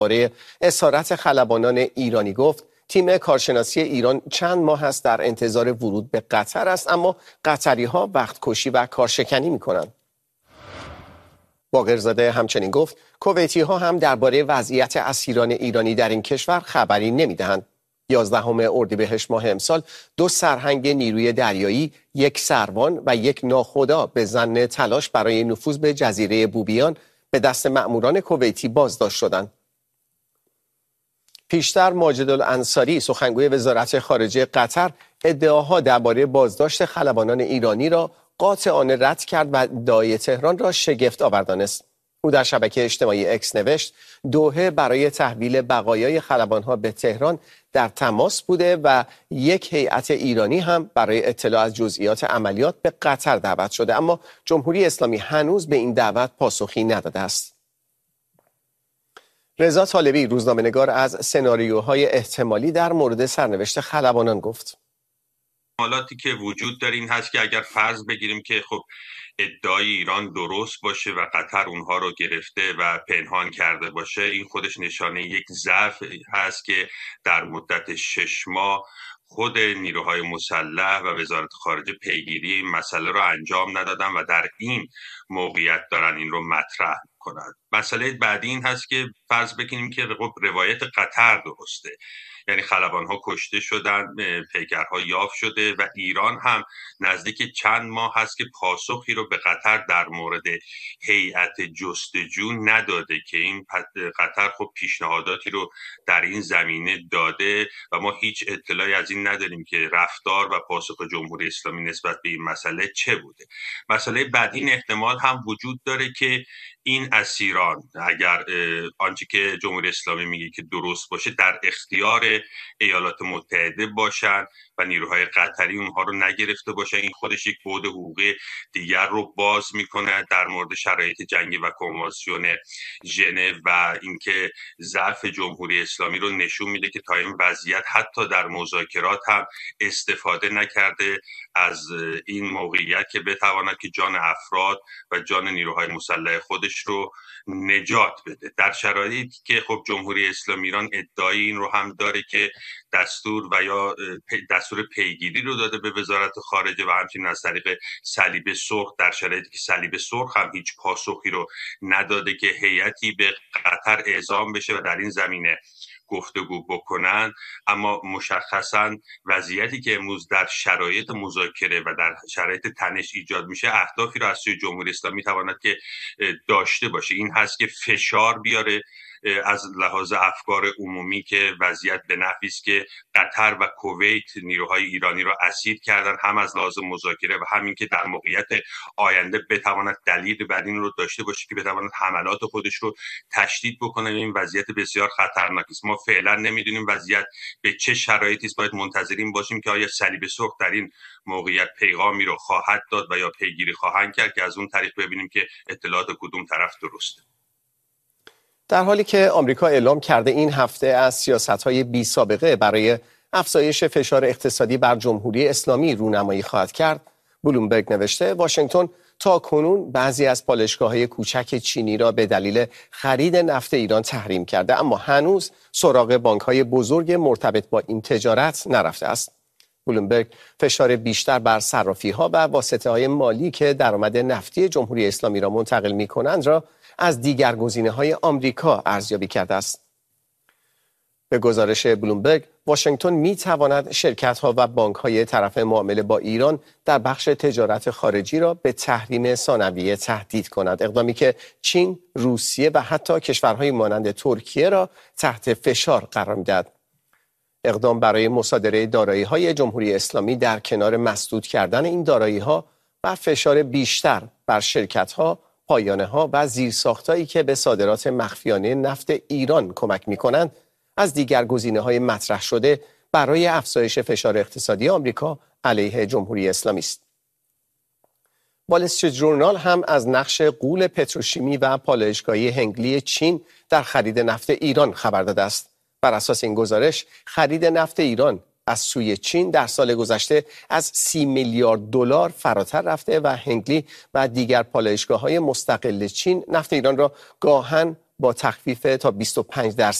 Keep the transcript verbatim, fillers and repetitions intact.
درباره اسارت خلبانان ایرانی گفت تیم کارشناسی ایران چند ماه است در انتظار ورود به قطر است، اما قطری‌ها وقت کشی و کارشکنی می‌کنند. باقرزاده همچنین گفت کویتی‌ها هم درباره وضعیت اسیران ایرانی در این کشور خبری نمی‌دهند. یازدهم اردیبهشت ماه امسال دو سرهنگ نیروی دریایی، یک سروان و یک ناخدا به ظن تلاش برای نفوذ به جزیره بوبیان به دست مأموران کویتی بازداشت شدند. پیشتر ماجد الانصاری سخنگوی وزارت خارجه قطر ادعاها درباره بازداشت خلبانان ایرانی را قاطعانه رد کرد و ادعای تهران را شگفت آور دانست. او در شبکه اجتماعی اکس نوشت دوحه برای تحویل بقایای خلبانها به تهران در تماس بوده و یک هیئت ایرانی هم برای اطلاع از جزئیات عملیات به قطر دعوت شده، اما جمهوری اسلامی هنوز به این دعوت پاسخی نداده است. رضا طالبی روزنامه‌نگار از سناریوهای احتمالی در مورد سرنوشت خلبانان گفت احتمالاتی که وجود داره این هست که اگر فرض بگیریم که خب ادعای ایران درست باشه و قطر اونها رو گرفته و پنهان کرده باشه، این خودش نشانه یک ضعف هست که در مدت شش ماه خود نیروهای مسلح و وزارت خارجه پیگیری این مسئله رو انجام ندادن و در این موقعیت دارن این رو مطرح کنند. مسئله بعدی این هست که فرض بکنیم که روایت قطر درسته، یعنی خلبان‌ها کشته شدن، پیکرها یافت شده و ایران هم نزدیک چند ماه هست که پاسخی رو به قطر در مورد هیئت جستجو نداده که این قطر خب پیشنهاداتی رو در این زمینه داده و ما هیچ اطلاعی از این نداریم که رفتار و پاسخ جمهوری اسلامی نسبت به این مسئله چه بوده. مسئله بعد این احتمال هم وجود داره که این اسیران اگر آنچه که جمهوری اسلامی میگه که درست باشه در اختیار ایالات متحده باشن و نیروهای قطری اونها رو نگرفته باشن، این خودش یک بعد حقوقی دیگر رو باز میکنه در مورد شرایط جنگی و کنوانسیون ژنو و اینکه ضعف جمهوری اسلامی رو نشون میده که تا این وضعیت حتی در مذاکرات هم استفاده نکرده از این موقعیت که بتواند که جان افراد و جان نیروهای مسلح خودش رو نجات بده، در شرایطی که خب جمهوری اسلامی ایران ادعای این رو هم داره که دستور و یا دستور پیگیری رو داده به وزارت خارجه و همچنین از طریق صلیب سرخ، در شرایطی که صلیب سرخ هم هیچ پاسخی رو نداده که هیئتی به قطر اعزام بشه و در این زمینه گفتگو بکنن. اما مشخصا وضعیتی که امروز در شرایط مذاکره و در شرایط تنش ایجاد میشه اهدافی رو از سوی جمهوری اسلامی میتواند که داشته باشه، این هست که فشار بیاره از لحاظ افکار عمومی که وضعیت به نحوی است که قطر و کویت نیروهای ایرانی را اسیر کردن، هم از لحاظ مذاکره و همین که در موقعیت آینده بتواند دلیل بر این رو داشته باشه که بتواند حملات خودش رو تشدید بکنه. این وضعیت بسیار خطرناک است. ما فعلا نمیدونیم وضعیت به چه شرایطی است، باید منتظرین باشیم که آیا صلیب سرخ در این موقعیت پیغامی رو خواهد داد و یا پیگیری خواهند کرد که از اون طریق ببینیم که اطلاعات کدوم طرف درسته. در حالی که آمریکا اعلام کرده این هفته از سیاست‌های بی سابقه برای افزایش فشار اقتصادی بر جمهوری اسلامی رونمایی خواهد کرد، بلومبرگ نوشته واشنگتن تا کنون بعضی از پالایشگاه‌های کوچک چینی را به دلیل خرید نفت ایران تحریم کرده، اما هنوز سراغ بانک‌های بزرگ مرتبط با این تجارت نرفته است. بلومبرگ فشار بیشتر بر صرافی‌ها و واسطه‌های مالی که درآمد نفتی جمهوری اسلامی را منتقل می‌کنند را از دیگر گزینه‌های آمریکا ارزیابی کرده است. به گزارش بلومبرگ، واشنگتن می‌تواند شرکت‌ها و بانک‌های طرف معامله با ایران در بخش تجارت خارجی را به تحریم ثانویه تهدید کند، اقدامی که چین، روسیه و حتی کشورهای مانند ترکیه را تحت فشار قرار می‌دهد. اقدام برای مصادره دارایی‌های جمهوری اسلامی در کنار مسدود کردن این دارایی‌ها و فشار بیشتر بر شرکت‌ها، پایانه‌ها و زیرساختایی که به صادرات مخفیانه نفت ایران کمک می‌کنند از دیگر گزینه‌های مطرح شده برای افزایش فشار اقتصادی آمریکا علیه جمهوری اسلامی است. وال استریت ژورنال هم از نقش غول پتروشیمی و پالایشگاهی هنگلی چین در خرید نفت ایران خبر داده است. بر اساس این گزارش، خرید نفت ایران از سوی چین در سال گذشته از سی میلیارد دلار فراتر رفته و هنگلی و دیگر پالایشگاه‌های مستقل چین نفت ایران را گاهن با تخفیف تا بیست و پنج درصد